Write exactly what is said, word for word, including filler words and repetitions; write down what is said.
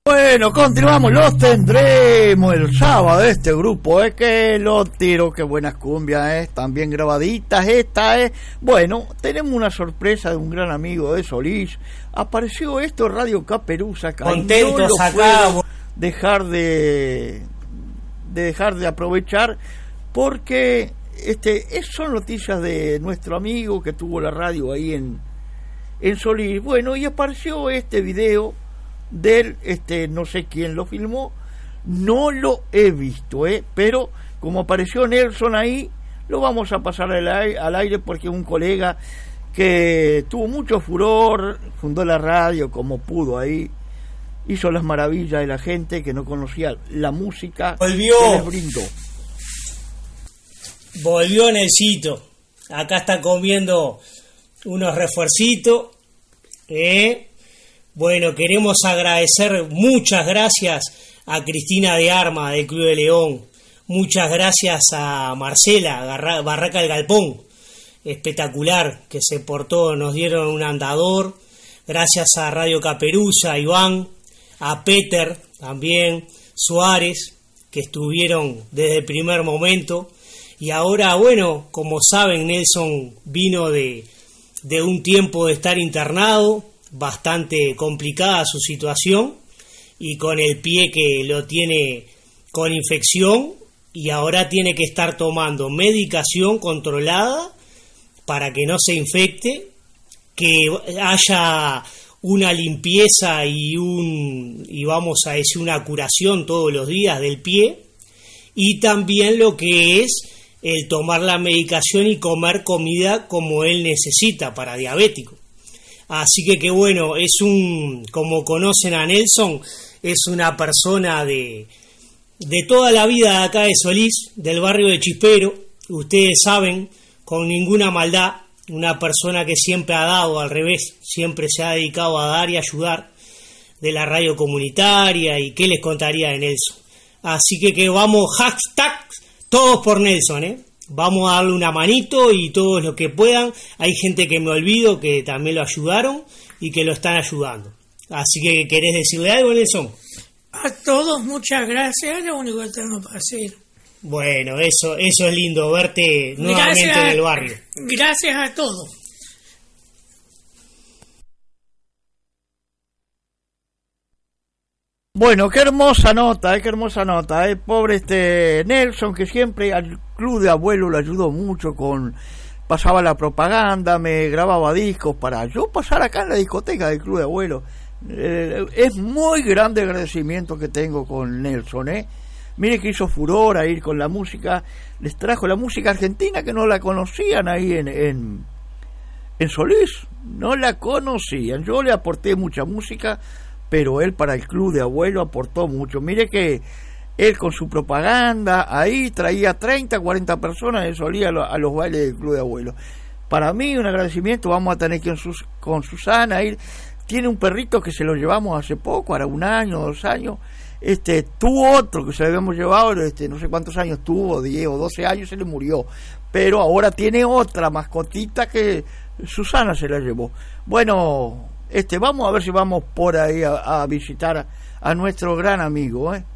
Bueno, continuamos, los tendremos el sábado este grupo, es que los tiro, qué buenas cumbias, es, también grabaditas, esta es, bueno, tenemos una sorpresa de un gran amigo de Solís, apareció esto en Radio Caperuza, contentos no acá, dejar de, de dejar de aprovechar, porque este es, son noticias de nuestro amigo que tuvo la radio ahí en, en Solís, bueno, y apareció este video del, este, no sé quién lo filmó, no lo he visto, eh, pero como apareció Nelson ahí, lo vamos a pasar al aire, al aire porque un colega que tuvo mucho furor, fundó la radio como pudo ahí, hizo las maravillas de la gente que no conocía la música, volvió, que les brindó. Volvió Nelsito, acá está comiendo unos refuercitos, eh Bueno, queremos agradecer, muchas gracias a Cristina de Arma del Club de León, muchas gracias a Marcela Barraca del Galpón, espectacular, que se portó, nos dieron un andador, gracias a Radio Caperuza, a Iván, a Peter también, Suárez, que estuvieron desde el primer momento, y ahora, bueno, como saben, Nelson vino de, de un tiempo de estar internado, bastante complicada su situación y con el pie que lo tiene con infección y ahora tiene que estar tomando medicación controlada para que no se infecte, que haya una limpieza y un y vamos a decir una curación todos los días del pie, y también lo que es el tomar la medicación y comer comida como él necesita para diabético. Así que que bueno, es un, como conocen a Nelson, es una persona de, de toda la vida de acá de Solís, del barrio de Chispero, ustedes saben, con ninguna maldad, una persona que siempre ha dado, al revés, siempre se ha dedicado a dar y ayudar, de la radio comunitaria, y qué les contaría de Nelson. Así que que vamos, hashtag, todos por Nelson, ¿eh? Vamos a darle una manito y todos los que puedan. Hay gente que me olvido que también lo ayudaron y que lo están ayudando. Así que, ¿querés decirle algo, Nelson? A todos, muchas gracias. Lo único que tengo para decir. Bueno, eso, eso es lindo, verte nuevamente gracias, en el barrio. Gracias a todos. Bueno, qué hermosa nota, eh, qué hermosa nota, eh, pobre este Nelson, que siempre al club de abuelo lo ayudó mucho con, pasaba la propaganda, me grababa discos para yo pasar acá en la discoteca del club de abuelo. Eh, es muy grande el agradecimiento que tengo con Nelson, eh. Mire que hizo furor a ir con la música, les trajo la música argentina que no la conocían ahí en, en, en Solís, no la conocían, yo le aporté mucha música, pero él para el club de abuelo aportó mucho. Mire que él con su propaganda ahí traía treinta, cuarenta personas y solía a los bailes del club de abuelo. Para mí un agradecimiento, vamos a tener que ir con Susana ir. Tiene un perrito que se lo llevamos hace poco, ahora un año, dos años. Este, tuvo otro que se lo habíamos llevado, este, no sé cuántos años tuvo, diez o doce años, se le murió. Pero ahora tiene otra mascotita que Susana se la llevó. Bueno, Este, vamos a ver si vamos por ahí a, a visitar a, a nuestro gran amigo, ¿eh?